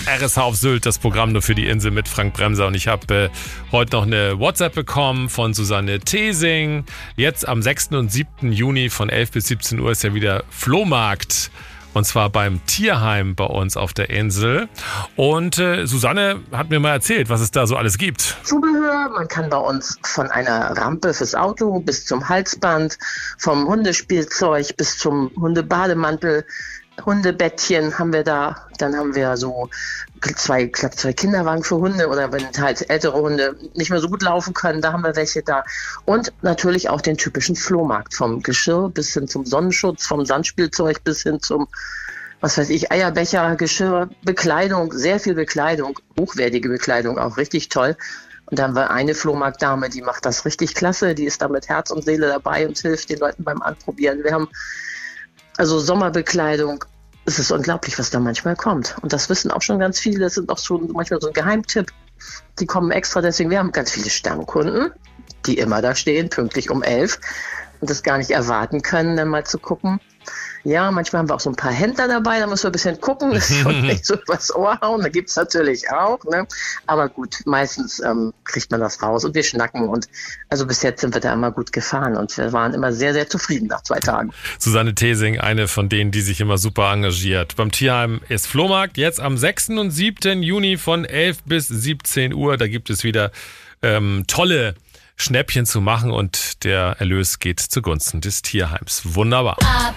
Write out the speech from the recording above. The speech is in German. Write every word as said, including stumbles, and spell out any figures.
R S H auf Sylt, das Programm nur für die Insel mit Frank Bremser. Und ich habe äh, heute noch eine WhatsApp bekommen von Susanne Thesing. Jetzt am sechsten und siebten Juni von elf bis siebzehn Uhr ist ja wieder Flohmarkt. Und zwar beim Tierheim bei uns auf der Insel. Und äh, Susanne hat mir mal erzählt, was es da so alles gibt. Zubehör, man kann bei uns von einer Rampe fürs Auto bis zum Halsband, vom Hundespielzeug bis zum Hundebademantel, Hundebettchen haben wir da. Dann haben wir so zwei, zwei Kinderwagen für Hunde oder wenn halt ältere Hunde nicht mehr so gut laufen können, da haben wir welche da. Und natürlich auch den typischen Flohmarkt, vom Geschirr bis hin zum Sonnenschutz, vom Sandspielzeug bis hin zum, was weiß ich, Eierbecher, Geschirr, Bekleidung, sehr viel Bekleidung, hochwertige Bekleidung, auch richtig toll. Und da haben wir eine Flohmarktdame, die macht das richtig klasse, die ist da mit Herz und Seele dabei und hilft den Leuten beim Anprobieren. Wir haben also Sommerbekleidung. Es ist unglaublich, was da manchmal kommt. Und das wissen auch schon ganz viele. Das sind auch schon manchmal so ein Geheimtipp. Die kommen extra deswegen. Wir haben ganz viele Stammkunden, die immer da stehen, pünktlich um elf und das gar nicht erwarten können, dann mal zu gucken. Ja, manchmal haben wir auch so ein paar Händler dabei, da müssen wir ein bisschen gucken, dass wir uns nicht so übers Ohr hauen. Da gibt es natürlich auch, ne? Aber gut, meistens ähm, kriegt man das raus und wir schnacken. Und also bis jetzt sind wir da immer gut gefahren und wir waren immer sehr, sehr zufrieden nach zwei Tagen. Susanne Thesing, eine von denen, die sich immer super engagiert. Beim Tierheim ist Flohmarkt jetzt am sechsten und siebten Juni von elf bis siebzehn Uhr. Da gibt es wieder ähm, tolle Schnäppchen zu machen und der Erlös geht zugunsten des Tierheims. Wunderbar.